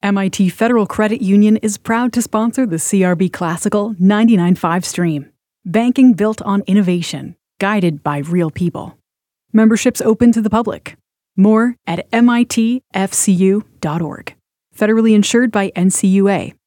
MIT Federal Credit Union is proud to sponsor the CRB Classical 99.5 stream. Banking built on innovation, guided by real people. Memberships open to the public. More at mitfcu.org. Federally insured by NCUA.